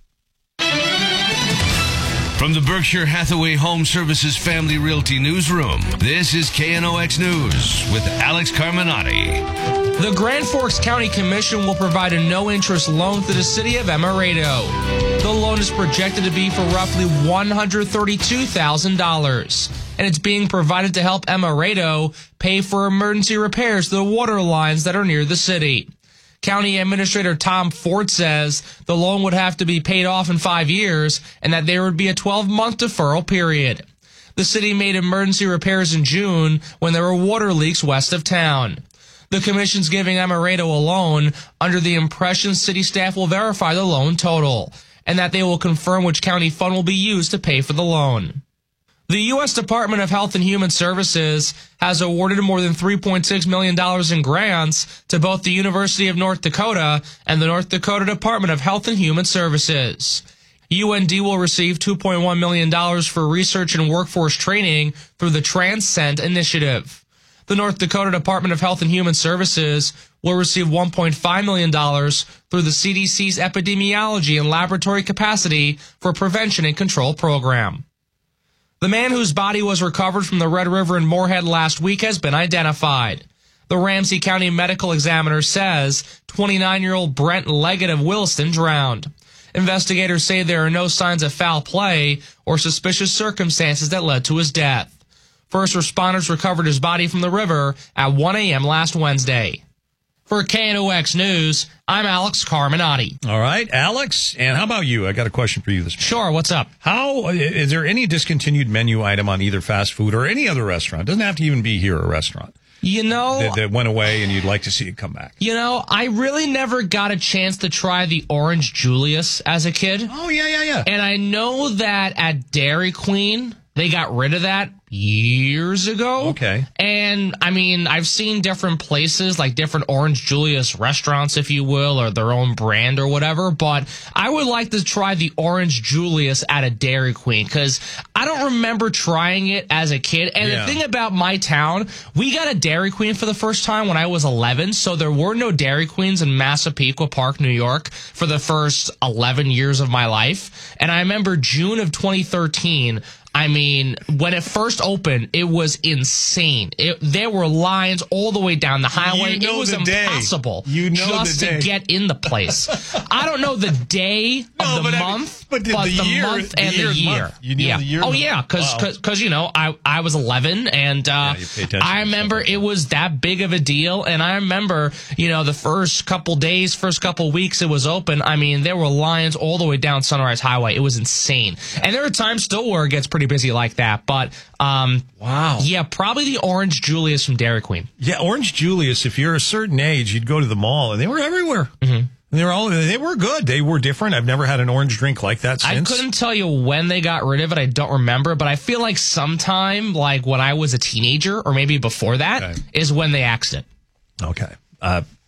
From the Berkshire Hathaway Home Services Family Realty Newsroom, this is K N O X News with Alex Carminati. The Grand Forks County Commission will provide a no-interest loan to the city of Emaredo. The loan is projected to be for roughly one hundred thirty-two thousand dollars, and it's being provided to help Emaredo pay for emergency repairs to the water lines that are near the city. County Administrator Tom Ford says the loan would have to be paid off in five years and that there would be a twelve-month deferral period. The city made emergency repairs in June when there were water leaks west of town. The commission's giving Emaredo a loan under the impression city staff will verify the loan total and that they will confirm which county fund will be used to pay for the loan. The U S Department of Health and Human Services has awarded more than three point six million dollars in grants to both the University of North Dakota and the North Dakota Department of Health and Human Services. U N D will receive two point one million dollars for research and workforce training through the Transcend Initiative. The North Dakota Department of Health and Human Services will receive one point five million dollars through the C D C's Epidemiology and Laboratory Capacity for Prevention and Control program. The man whose body was recovered from the Red River in Moorhead last week has been identified. The Ramsey County Medical Examiner says twenty-nine-year-old Brent Leggett of Williston drowned. Investigators say there are no signs of foul play or suspicious circumstances that led to his death. First responders recovered his body from the river at one a.m. last Wednesday. For K N O X News, I'm Alex Carminati. All right, Alex, and how about you? I got a question for you this morning. Sure, what's up? How is there any discontinued menu item on either fast food or any other restaurant? It doesn't have to even be here, a restaurant. You know, that, that went away and you'd like to see it come back. You know, I really never got a chance to try the Orange Julius as a kid. Oh, yeah, yeah, yeah. And I know that at Dairy Queen, they got rid of that years ago. Okay. And, I mean, I've seen different places, like different Orange Julius restaurants, if you will, or their own brand or whatever. But I would like to try the Orange Julius at a Dairy Queen, because I don't remember trying it as a kid. And Yeah. the thing about my town, we got a Dairy Queen for the first time when I was eleven. So there were no Dairy Queens in Massapequa Park, New York, for the first eleven years of my life. And I remember June of twenty thirteen, I mean, when it first opened, it was insane. It, there were lines all the way down the highway. You know it was the day. impossible You know just the day. to get in the place. I don't know the day No, of the but I mean- month, but the- the year- month the and year the and year. month. You knew yeah. the year oh, and yeah, because, Wow. you know, I, I was eleven, and uh, you pay attention I to remember it was that big of a deal, and I remember, you know, the first couple days, first couple weeks it was open, I mean, there were lines all the way down Sunrise Highway. It was insane. And there are times still where it gets pretty busy like that, but... Um, wow. Yeah, probably the Orange Julius from Dairy Queen. Yeah, Orange Julius, if you're a certain age, you'd go to the mall, and they were everywhere. Mm-hmm. They were all. They were good. They were different. I've never had an orange drink like that since. I couldn't tell you when they got rid of it. I don't remember, but I feel like sometime, like when I was a teenager, or maybe before that, Okay. is when they axed it. Okay. Uh,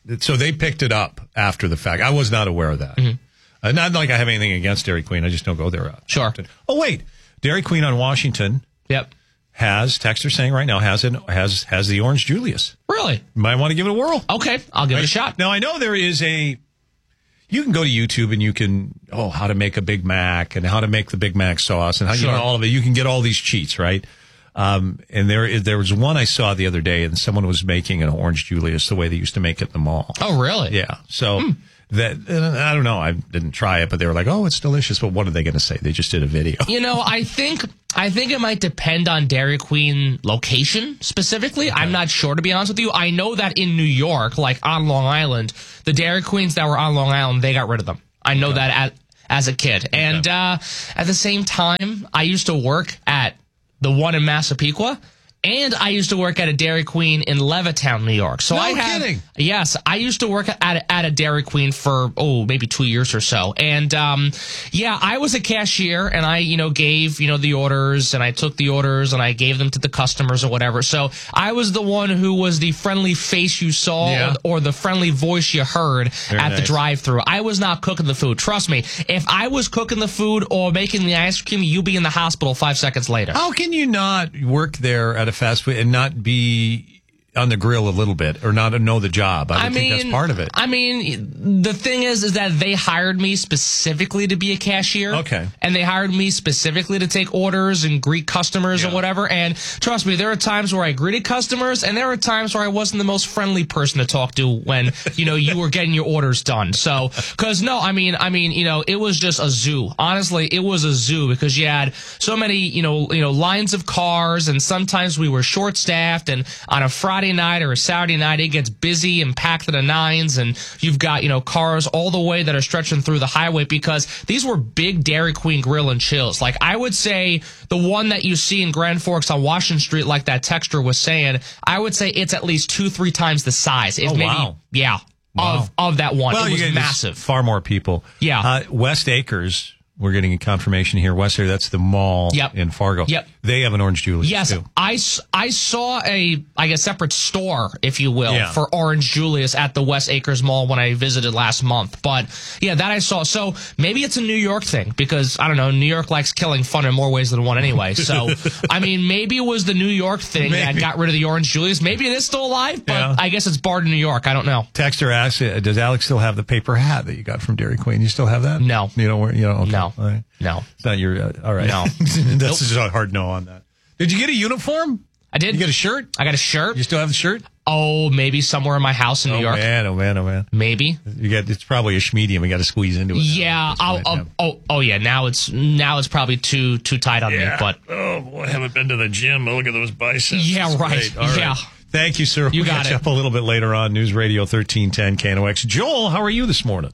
So they picked it up after the fact. I was not aware of that. Mm-hmm. Uh, not like I have anything against Dairy Queen. I just don't go there. Uh, sure. Often. Oh, wait. Dairy Queen on Washington. Yep. Has, texter saying right now, has an, has has the Orange Julius. Really? You might want to give it a whirl. Okay. I'll give right? it a shot. Now, I know there is a, you can go to YouTube and you can, oh, how to make a Big Mac and how to make the Big Mac sauce and how sure. you know all of it. You can get all these cheats, right? Um, and there is, there was one I saw the other day and someone was making an Orange Julius the way they used to make it in the mall. Oh, really? Yeah. So hmm. that, I don't know. I didn't try it, but they were like, oh, it's delicious. But what are they going to say? They just did a video. You know, I think, I think it might depend on Dairy Queen location specifically. Okay. I'm not sure, to be honest with you. I know that in New York, like on Long Island, the Dairy Queens that were on Long Island, they got rid of them. I know okay. that at, as a kid. Okay. And uh, at the same time, I used to work at the one in Massapequa, and I used to work at a Dairy Queen in Levittown, New York. So no I have, kidding. Yes, I used to work at at a Dairy Queen for oh maybe two years or so, and um, yeah, I was a cashier, and I you know gave you know the orders, and I took the orders, and I gave them to the customers or whatever. So I was the one who was the friendly face you saw yeah. or, or the friendly voice you heard Very at nice. the drive-thru. I was not cooking the food. Trust me, if I was cooking the food or making the ice cream, you'd be in the hospital five seconds later. How can you not work there at a fast food and not be on the grill a little bit or not know the job? I, I would mean, think that's part of it. I mean, the thing is, is that they hired me specifically to be a cashier. Okay. And they hired me specifically to take orders and greet customers Yeah. and whatever. And trust me, there are times where I greeted customers, and there are times where I wasn't the most friendly person to talk to when, you know, you were getting your orders done. So, cause no, I mean, I mean, you know, it was just a zoo. Honestly, it was a zoo because you had so many, you know, you know, lines of cars, and sometimes we were short staffed, and on a Friday night or a Saturday night, it gets busy and packed to the nines, and you've got, you know, cars all the way that are stretching through the highway because these were big Dairy Queen grill and chills. Like, I would say the one that you see in Grand Forks on Washington Street, like that texter was saying, I would say it's at least two, three times the size. If Oh, maybe, wow. Yeah. Wow. Of, of that one. Well, it was you get massive. far more people. Yeah. Uh, West Acres, we're getting a confirmation here. West Acres, that's the mall Yep. in Fargo. Yep. They have an Orange Julius, Yes, too. I, s- I saw a like a separate store, if you will, Yeah. for Orange Julius at the West Acres Mall when I visited last month. But yeah, that I saw. So maybe it's a New York thing because I don't know. New York likes killing fun in more ways than one anyway. So I mean, maybe it was the New York thing Maybe. that got rid of the Orange Julius. Maybe it is still alive, but Yeah. I guess it's barred in New York. I don't know. Texter asks, uh, does Alex still have the paper hat that you got from Dairy Queen? You still have that? No. You don't wear, you don't? Okay. No. All right. No. It's not your, uh, all right. No. That's Nope. just a hard no on that. Did you get a uniform? I did. You get a shirt? I got a shirt. You still have the shirt? Oh, maybe somewhere in my house in oh, New York. man, oh, man, oh, man. Maybe. You got, it's probably a schmedium. We got to squeeze into it. Yeah. I'll, I'll, oh, oh, yeah. Now it's now it's probably too too tight on Yeah. me. But Oh, boy, I haven't been to the gym. Look at those biceps. Yeah, That's right. great. All right. Yeah. Thank you, sir. You we'll got catch it. up a little bit later on. News Radio thirteen ten K N O X. Joel, how are you this morning?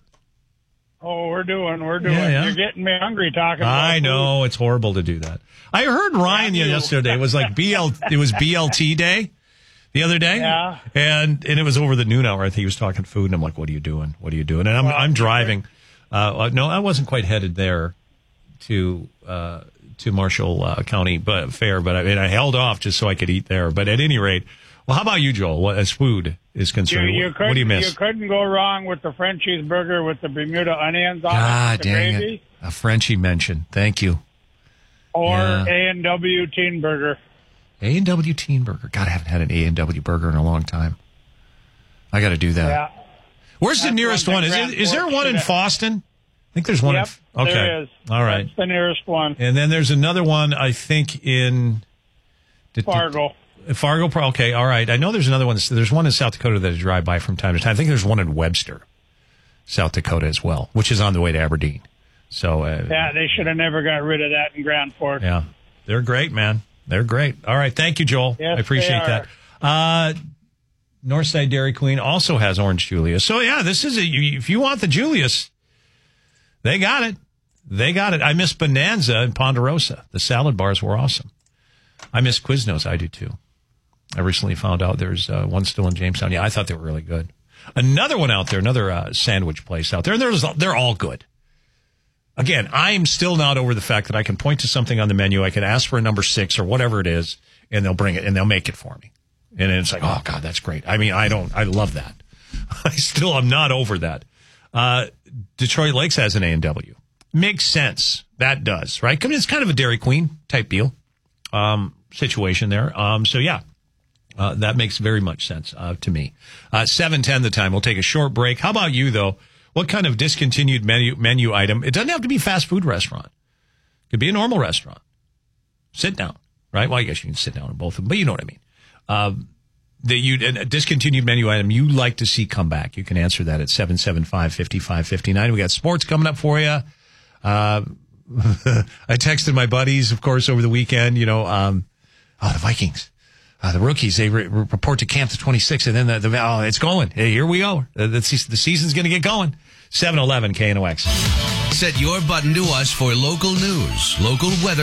Oh, we're doing, we're doing. Yeah, yeah. You're getting me hungry talking about I know. It's horrible to do that. I heard Ryan Yeah, you. yesterday. It was like B L. It was B L T day the other day. Yeah. And and it was over the noon hour. I think he was talking food, and I'm like, "What are you doing? What are you doing?" And I'm Well, I'm driving. Uh, no, I wasn't quite headed there to uh, to Marshall uh, County but Fair, but I mean, I held off just so I could eat there. But at any rate, well, how about you, Joel? What, as food is You, concerned, you what, couldn't, what do you miss? You couldn't go wrong with the French cheeseburger with the Bermuda onions on it, Ah, with the dang gravy, it! A Frenchie mention. Thank you. or Yeah. A and W Teen Burger. A and W Teen Burger. God, I haven't had an A and W burger in a long time. I got to do that. Yeah. Where's the That's nearest one one? thing Is, Grand it, is there Forks one in should have. Foston? I think there's one. Yep, in, okay. there is. All right. That's the nearest one. And then there's another one, I think, in did- did- Fargo. Fargo. Pro- Okay. All right. I know there's another one. There's one in South Dakota that I drive by from time to time. I think there's one in Webster, South Dakota as well, which is on the way to Aberdeen. So, uh, Yeah, they should have never got rid of that in Grand Forks. yeah, they're great, man. They're great. All right. Thank you, Joel. Yes, I appreciate they that. Uh, Northside Dairy Queen also has Orange Julius. So, yeah, this is a, you, if you want the Julius, they got it. They got it. I miss Bonanza in Ponderosa. The salad bars were awesome. I miss Quiznos. I do too. I recently found out there's uh, one still in Jamestown. Yeah, I thought they were really good. Another one out there, another uh, sandwich place out there. And there's, they're all good. Again, I'm still not over the fact that I can point to something on the menu. I can ask for a number six or whatever it is, and they'll bring it and they'll make it for me. And it's like, oh, God, that's great. I mean, I don't, I love that. I still am not over that. Uh, Detroit Lakes has an A and W. Makes sense. That does, right? I mean, it's kind of a Dairy Queen type deal um, situation there. Um, so, yeah, uh, that makes very much sense uh, to me. Uh, seven ten the time. We'll take a short break. How about you, though? What kind of discontinued menu menu item? It doesn't have to be a fast food restaurant. It could be a normal restaurant. Sit down, right? Well, I guess you can sit down in both of them, but you know what I mean. Uh, that you a discontinued menu item you like to see come back. You can answer that at seven seven five, five five five nine. We got sports coming up for you. Uh, I texted my buddies, of course, over the weekend, you know, um, oh, the Vikings, uh, the rookies, they re- report to camp the twenty-sixth, and then the, the oh, it's going. Hey, here we go. The, the, the season's going to get going. seven eleven K N O X. Set your button to us for local news, local weather.